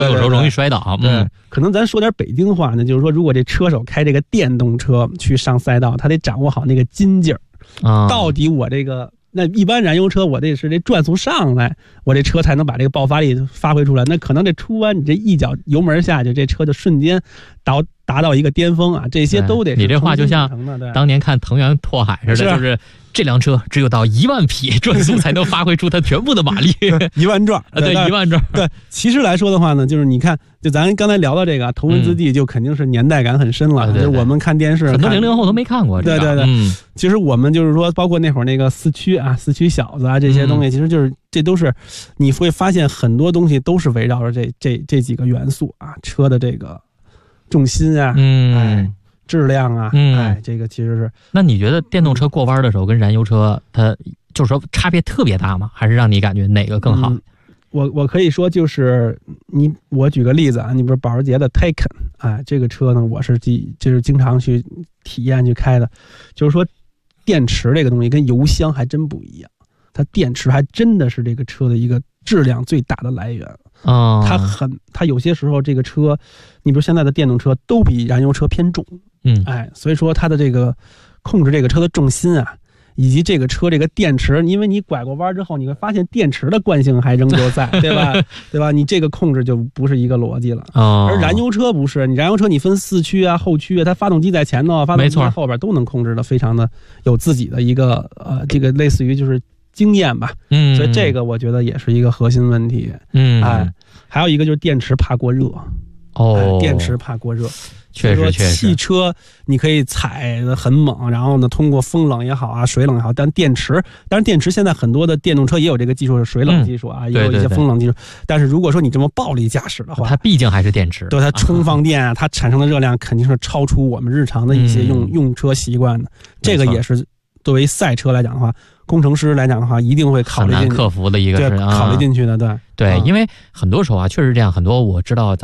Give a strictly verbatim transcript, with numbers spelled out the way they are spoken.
有时候容易摔倒。 对， 嗯， 可能咱说点北京话呢，就是说，如果这车手开这个电动车去上赛道，他得掌握好那个筋劲儿。 啊， 到底我这个那一般燃油车，我得是这转速上来，我这车才能把这个爆发力发挥出来。那可能这出弯，你这一脚油门下去，这车就瞬间到达到一个巅峰啊！这些都得是你这话就像当年看藤原拓海似的， 是就是这辆车只有到一万匹转速才能发挥出它全部的马力， 一万转啊，对，一万转。 对，其实来说的话呢，就是你看，就咱刚才聊到这个头文字 D， 就肯定是年代感很深了。 嗯、 就是我们看电视， 很多零零后都没看过。 对对对， 嗯， 其实我们就是说，包括那会儿那个四驱啊、四驱小子啊这些东西，嗯、其实就是这都是你会发现很多东西都是围绕着这这这几个元素啊，车的这个重心啊， 嗯， 哎。质量啊， 嗯， 哎，这个其实是。 那你觉得电动车过弯的时候跟燃油车，它就是说差别特别大吗？还是让你感觉哪个更好？ 嗯、我我可以说就是你，我举个例子啊，你比如保时捷的 Taycan， 哎，这个车呢，我是经就是经常去体验去开的，就是说电池这个东西跟油箱还真不一样，它电池还真的是这个车的一个质量最大的来源。 哦， 它很，它有些时候这个车，你比如现在的电动车都比燃油车偏重。 嗯， 哎，所以说它的这个控制这个车的重心啊，以及这个车这个电池，因为你拐过弯之后，你会发现电池的惯性还仍旧在，对吧？对吧？你这个控制就不是一个逻辑了。 哦， 而燃油车不是，你燃油车你分四驱啊、后驱啊，它发动机在前头，发动机在后边都能控制的非常的有自己的一个呃，这个类似于就是经验吧。 嗯， 所以这个我觉得也是一个核心问题。 嗯， 哎，还有一个就是电池怕过热。 哦， 哎、电池怕过热。 确实，确实， 汽车你可以踩得很猛，然后呢，通过风冷也好啊，水冷也好，但电池，当然电池现在很多的电动车也有这个技术，是水冷技术啊， 嗯、 也有一些风冷技术。但是如果说你这么暴力驾驶的话， 它毕竟还是电池， 对它充放电啊，它产生的热量肯定是超出我们日常的一些用、嗯、用车习惯的。这个也是作为赛车来讲的话，工程师来讲的话，一定会考虑很难克服的一个是对考虑进去的，对对、嗯，因为很多时候啊，确实这样，很多我知道。